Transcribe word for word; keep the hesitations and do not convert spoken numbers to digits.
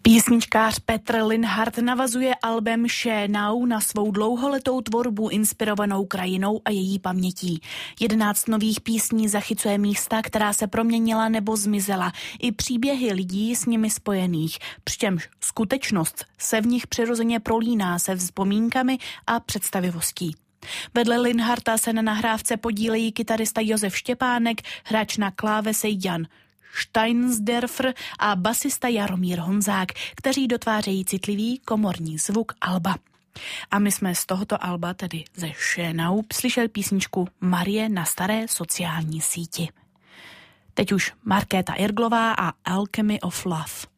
Písničkář Petr Linhart navazuje albem Share Now na svou dlouholetou tvorbu inspirovanou krajinou a její pamětí. Jedenáct nových písní zachycuje místa, která se proměnila nebo zmizela, i příběhy lidí s nimi spojených, přičemž skutečnost se v nich přirozeně prolíná se vzpomínkami a představivostí. Vedle Linharta se na nahrávce podílejí kytarista Josef Štěpánek, hráč na klávesi Jan Steinsderfer a basista Jaromír Honzák, kteří dotvářejí citlivý komorní zvuk alba. A my jsme z tohoto alba, tedy ze Share Now, slyšeli písničku Marie na staré sociální síti. Teď už Markéta Irglová a Alchemy of Love.